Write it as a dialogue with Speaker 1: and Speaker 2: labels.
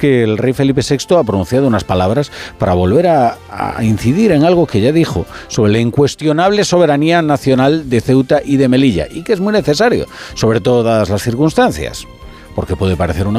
Speaker 1: que el rey Felipe VI ha pronunciado unas palabras para volver a incidir en algo que ya dijo sobre la incuestionable soberanía nacional de Ceuta y de Melilla, y que es muy necesario, sobre todo dadas las circunstancias, porque puede parecer una